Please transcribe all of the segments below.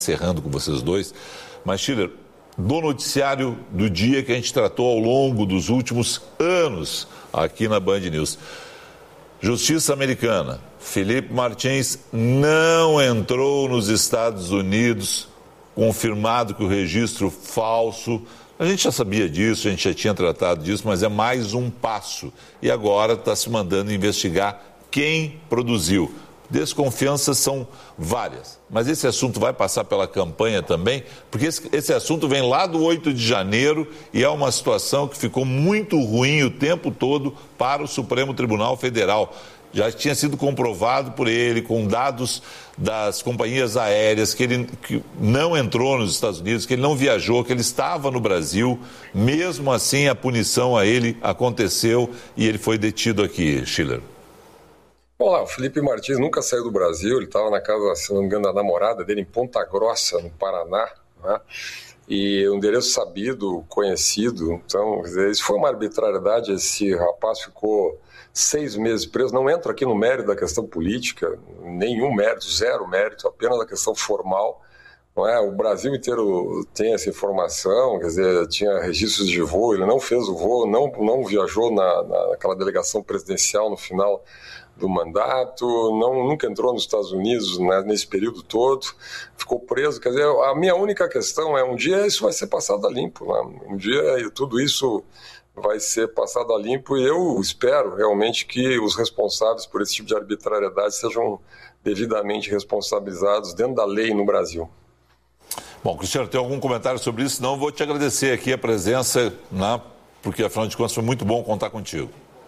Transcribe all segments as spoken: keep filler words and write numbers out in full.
encerrando com vocês dois, mas, Schiller, do noticiário do dia que a gente tratou ao longo dos últimos anos aqui na Band News. Justiça americana, Felipe Martins não entrou nos Estados Unidos, confirmado que o registro falso. A gente já sabia disso, a gente já tinha tratado disso, mas é mais um passo. E agora está se mandando investigar quem produziu. Desconfianças são várias, mas esse assunto vai passar pela campanha também, porque esse, esse assunto vem lá do oito de janeiro e é uma situação que ficou muito ruim o tempo todo para o Supremo Tribunal Federal. Já tinha sido comprovado por ele, com dados das companhias aéreas, que ele que não entrou nos Estados Unidos, que ele não viajou, que ele estava no Brasil. Mesmo assim, a punição a ele aconteceu e ele foi detido aqui, Schiller. Olá, o Felipe Martins nunca saiu do Brasil, ele estava na casa, se não me engano, da namorada dele em Ponta Grossa, no Paraná, né? E um endereço sabido, conhecido. Então, isso foi uma arbitrariedade. Esse rapaz ficou seis meses preso. Não entro aqui no mérito da questão política, nenhum mérito, zero mérito, apenas a questão formal. Não é? O Brasil inteiro tem essa informação, quer dizer, tinha registros de voo, ele não fez o voo, não, não viajou na, naquela delegação presidencial no final do mandato, não, nunca entrou nos Estados Unidos, né, nesse período todo, ficou preso. Quer dizer, a minha única questão é, um dia isso vai ser passado a limpo, né? Um dia tudo isso vai ser passado a limpo e eu espero realmente que os responsáveis por esse tipo de arbitrariedade sejam devidamente responsabilizados dentro da lei no Brasil. Bom, Cristiano, tem algum comentário sobre isso? Não, vou te agradecer aqui a presença, né, porque afinal de contas foi muito bom contar contigo.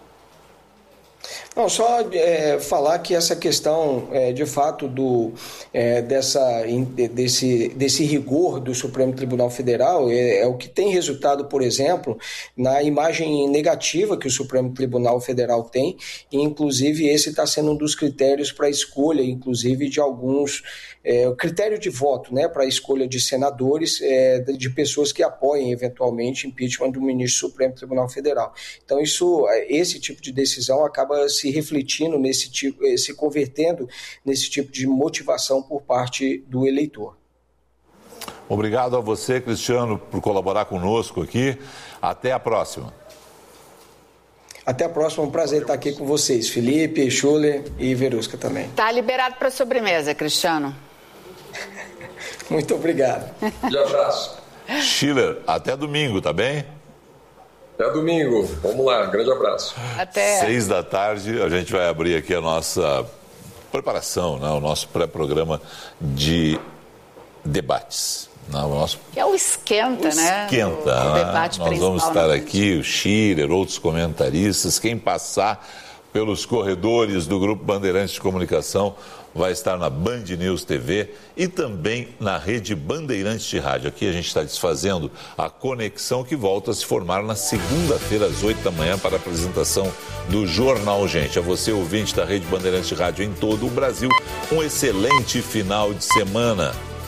Não, só é, falar que essa questão, é, de fato, do, é, dessa, desse, desse rigor do Supremo Tribunal Federal é, é o que tem resultado, por exemplo, na imagem negativa que o Supremo Tribunal Federal tem, e inclusive esse está sendo um dos critérios para a escolha, inclusive, de alguns, é, o critério de voto, né, para a escolha de senadores, é, de pessoas que apoiem, eventualmente, impeachment do ministro do Supremo Tribunal Federal. Então, isso, esse tipo de decisão acaba se refletindo nesse tipo, se convertendo nesse tipo de motivação por parte do eleitor. Obrigado a você, Cristiano, por colaborar conosco aqui. Até a próxima. Até a próxima, um prazer estar aqui com vocês, Felipe, Schuller e Verusca também. Tá liberado para sobremesa, Cristiano. Muito obrigado. Um abraço. Schiller, até domingo, tá bem? Até domingo. Vamos lá, grande abraço. Até. Seis da tarde, a gente vai abrir aqui a nossa preparação, né? O nosso pré-programa de debates. Não, o nosso... Que é o esquenta, o né? Esquenta, o, o né? debate Nós vamos estar aqui, noite. o Schiller, outros comentaristas, quem passar pelos corredores do Grupo Bandeirantes de Comunicação vai estar na Band News T V e também na rede Bandeirantes de Rádio. Aqui a gente está desfazendo a conexão que volta a se formar na segunda-feira às oito da manhã para a apresentação do Jornal Gente. A você, ouvinte da rede Bandeirantes de Rádio em todo o Brasil, um excelente final de semana.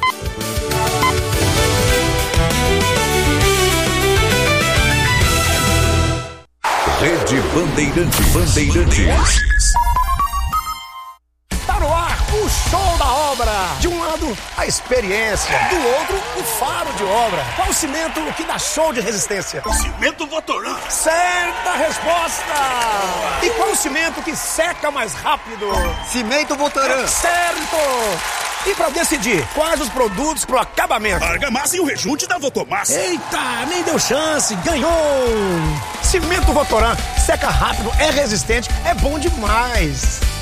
Rede Bandeirantes. Bandeirantes. Tá no ar o show da obra. De um lado, a experiência. Do outro, o faro de obra. Qual o cimento que dá show de resistência? Cimento Votoran. Certa resposta. E qual o cimento que seca mais rápido? Cimento Votoran. Certo. E pra decidir quais os produtos pro acabamento? Argamassa e o rejunte da Votomassa. Eita, nem deu chance, ganhou! Cimento Votoran, seca rápido, é resistente, é bom demais.